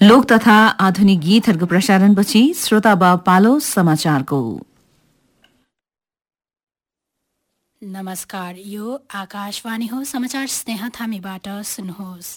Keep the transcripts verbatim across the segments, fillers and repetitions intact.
लोक तथा आधुनिक गीतहरूको प्रसारणपछि श्रोता बा पालो समाचारको। नमस्कार, यो आकाशवाणी हो। समाचार स्नेह थामीबाट सुन्नुहोस्।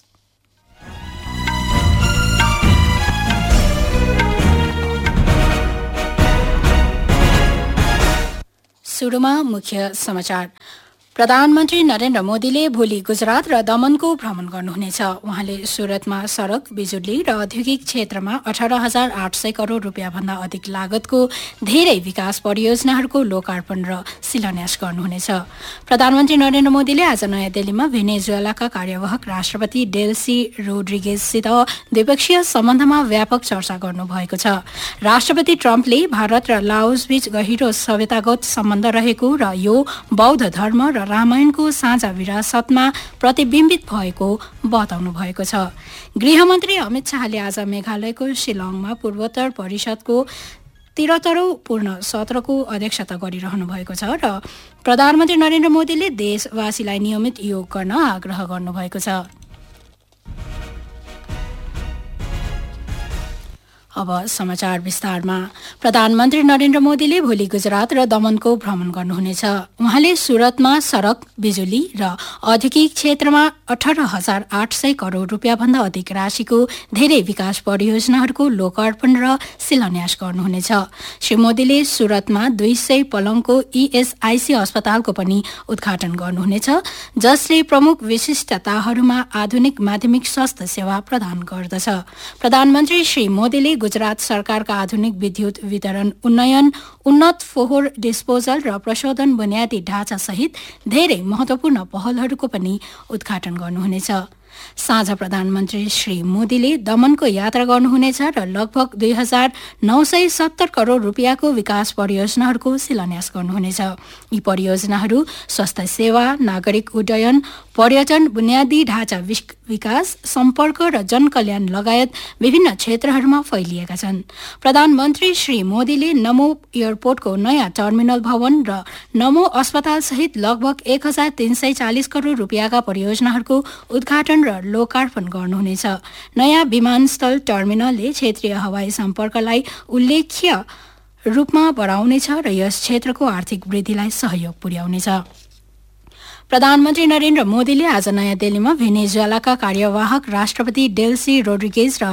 सुरुमा मुख्य समाचार। प्रधानमन्त्री नरेन्द्र मोदीले भोलि गुजरात र दमनको भ्रमण गर्नुहुनेछ। उहाँले सुरतमा सड़क, बिजुली र औद्योगिक क्षेत्रमा अठार हजार आठ सय करोड़ रूपियाँ भन्दा अधिक लागतको धेरै विकास परियोजनाहरूको लोकार्पण र शिलान्यास गर्नुहुनेछ। प्रधानमन्त्री नरेन्द्र मोदीले आज नयाँ दिल्लीमा भेनेजुएलाका कार्यवाहक राष्ट्रपति डेल्सी रोड्रिगेजसित द्विपक्षीय सम्बन्धमा व्यापक चर्चा गर्नुभएको छ। राष्ट्रपति ट्रम्पले भारत र लाओस बीच गहिरो सभ्यतागत सम्बन्ध रहेको र यो बौद्ध धर्म र रामायणको साझा विरासतमा प्रतिबिम्बित भएको बताउनु भएको छ। गृहमन्त्री अमित शाहले आज मेघालयको शिलङमा पूर्वोत्तर परिषदको त्रिहत्तरौं पूर्ण सत्रको अध्यक्षता गरिरहनु भएको छ र प्रधानमन्त्री नरेन्द्र मोदीले देशवासीलाई नियमित योग गर्न आग्रह गर्नुभएको छ। अब समाचार विस्तारमा। प्रधानमन्त्री नरेन्द्र मोदीले भोलि गुजरात र दमनको भ्रमण गर्नुहुनेछ। उहाँले सुरतमा सड़क, बिजुली र औद्योगिक क्षेत्रमा अठार हजार आठ सय करोड़ रूपियाँ भन्दा अधिक राशिको धेरै विकास परियोजनाहरूको लोकार्पण र शिलान्यास गर्नुहुनेछ। श्री मोदीले सुरतमा दुई सय पलङको ईएसआईसी अस्पतालको पनि उद्घाटन गर्नुहुनेछ, जसले प्रमुख विशिष्टताहरूमा आधुनिक माध्यमिक स्वास्थ्य सेवा प्रदान गर्दछ। प्रधानमन्त्री श्री मोदीले गुजरात सरकारका आधुनिक विद्युत वितरण उन्नयन, उन्नत फोहोर डिस्पोजल र प्रशोधन बुनियादी ढाँचा सहित धेरै महत्वपूर्ण पहलहरूको पनि उद्घाटन गर्नुहुनेछ। साँझ प्रधानमन्त्री श्री मोदीले दमनको यात्रा गर्नुहुनेछ र लगभग दुई हजार नौ सय सत्तर करोड़ रूपियाँको विकास परियोजनाहरूको शिलान्यास गर्नुहुनेछ। यी परियोजनाहरू स्वास्थ्य सेवा, नागरिक उड्डयन, पर्यटन, बुनियादी ढाँचा विकास, सम्पर्क र जनकल्याण लगायत विभिन्न क्षेत्रहरूमा फैलिएका छन्। प्रधानमन्त्री श्री मोदीले नमो एयरपोर्टको नयाँ टर्मिनल भवन र नमो अस्पताल सहित लगभग एक हजार तीन सय चालिस करोड़ रूपियाँका परियोजनाहरूको उद्घाटन र लोकार्पण गर्नुहुनेछ। नयाँ विमानस्थल टर्मिनलले क्षेत्रीय हवाई सम्पर्कलाई उल्लेख्य रूपमा बढाउनेछ र यस क्षेत्रको आर्थिक वृद्धिलाई सहयोग पुर्याउनेछ। प्रधानमन्त्री नरेन्द्र मोदीले आज नयाँ दिल्लीमा भेनेजुएलाका कार्यवाहक राष्ट्रपति डेल्सी रोड्रिगेज र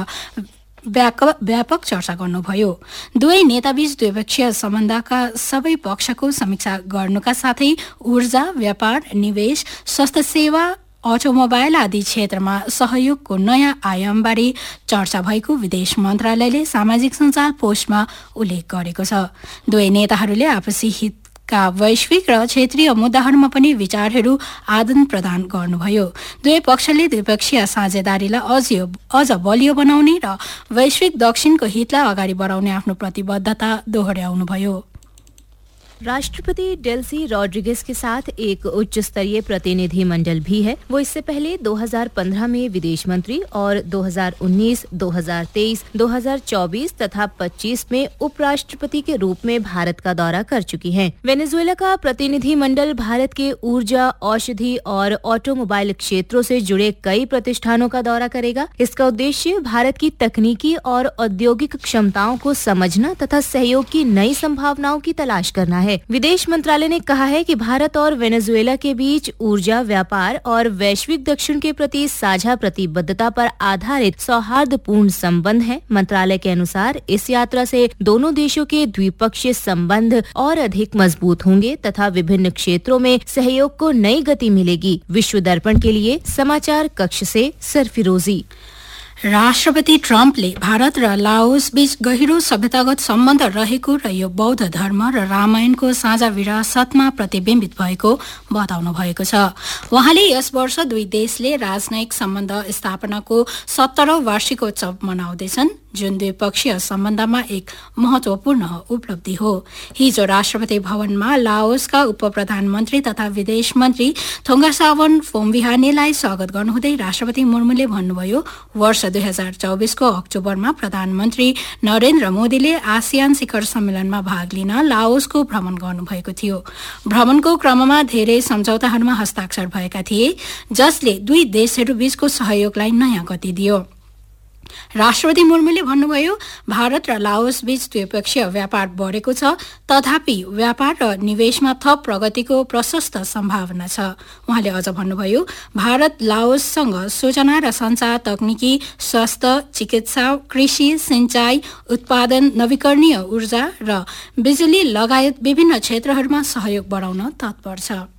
व्यापक चर्चा गर्नुभयो। दुवै नेताबीच द्विपक्षीय सम्बन्धका सबै पक्षको समीक्षा गर्नुका साथै ऊर्जा, व्यापार, निवेश, स्वास्थ्य सेवा, अटोमोबाइल आदि क्षेत्रमा सहयोगको नयाँ आयामबारे चर्चा भएको विदेश मन्त्रालयले सामाजिक सञ्जाल पोस्टमा उल्लेख गरेको छ। दुवै नेताहरूले आपसी हितका वैश्विक र क्षेत्रीय मुद्दाहरूमा पनि विचारहरू आदान प्रदान गर्नुभयो। दुवै पक्षले द्विपक्षीय साझेदारीलाई अझ अझ बलियो बनाउने र वैश्विक दक्षिणको हितलाई अगाडि बढाउने आफ्नो प्रतिबद्धता दोहोर्याउनुभयो। राष्ट्रपति डेल्सी रॉड्रिगेज के साथ एक उच्च स्तरीय प्रतिनिधि मंडल भी है। वो इससे पहले दो हज़ार पंद्रह में विदेश मंत्री और दो हज़ार उन्नीस, दो हज़ार तेईस, दो हज़ार चौबीस तथा पच्चीस में उपराष्ट्रपति के रूप में भारत का दौरा कर चुकी हैं। वेनेजुएला का प्रतिनिधि मंडल भारत के ऊर्जा, औषधि और ऑटोमोबाइल क्षेत्रों से जुड़े कई प्रतिष्ठानों का दौरा करेगा। इसका उद्देश्य भारत की तकनीकी और औद्योगिक क्षमताओं को समझना तथा सहयोग की नई संभावनाओं की तलाश करना है। विदेश मंत्रालय ने कहा है कि भारत और वेनेजुएला के बीच ऊर्जा, व्यापार और वैश्विक दक्षिण के प्रति साझा प्रतिबद्धता पर आधारित सौहार्दपूर्ण संबंध है। मंत्रालय के अनुसार इस यात्रा से दोनों देशों के द्विपक्षीय संबंध और अधिक मजबूत होंगे तथा विभिन्न क्षेत्रों में सहयोग को नई गति मिलेगी। विश्व दर्पण के लिए समाचार कक्ष से सरफिरोजी। राष्ट्रपति ट्रम्पले भारत र लाओस बीच गहिरो सभ्यतागत सम्बन्ध रहेको र यो बौद्ध धर्म र रामायणको साझा विरासतमा प्रतिबिम्बित भएको बताउनु भएको छ। उहाँले यस वर्ष दुई देशले राजनयिक सम्बन्ध स्थापनाको सत्तरौं वार्षिकोत्सव मनाउँदैछन्, जुन द्विपक्षीय सम्बन्धमा एक महत्वपूर्ण उपलब्धि हो। हिजो राष्ट्रपति भवनमा लाओसका उप प्रधानमन्त्री तथा विदेश मन्त्री थोङ्गासावन फोम्बिहानेलाई स्वागत गर्नुहुँदै राष्ट्रपति मुर्मुले भन्नुभयो, वर्ष दुई हजार चौबीसको अक्टोबरमा प्रधानमन्त्री नरेन्द्र मोदीले आसियान शिखर सम्मेलनमा भाग लिन लाओसको भ्रमण गर्नुभएको थियो। भ्रमणको क्रममा धेरै सम्झौताहरूमा हस्ताक्षर भएका थिए, जसले दुई देशहरू बीचको सहयोगलाई नयाँ गति दियो। राष्ट्रपति मुर्मुले भन्नुभयो भारत र लाओस बीच द्विपक्षीय व्यापार बढेको छ, तथापि व्यापार र निवेशमा थप प्रगतिको प्रशस्त सम्भावना छ। उहाँले अझ भन्नुभयो भारत लाओससँग सूचना र सञ्चार तकनिकी, स्वास्थ्य, चिकित्सा, कृषि, सिंचाई, उत्पादन, नवीकरणीय ऊर्जा र बिजुली लगायत विभिन्न क्षेत्रहरूमा सहयोग बढाउन तत्पर छ।